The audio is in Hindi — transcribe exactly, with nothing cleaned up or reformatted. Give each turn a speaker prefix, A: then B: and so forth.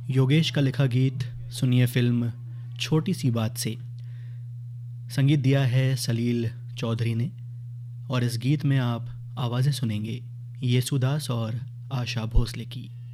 A: योगेश का लिखा गीत सुनिए फिल्म छोटी सी बात से। संगीत दिया है सलील चौधरी ने और इस गीत में आप आवाज़ें सुनेंगे येसुदास और आशा भोसले की।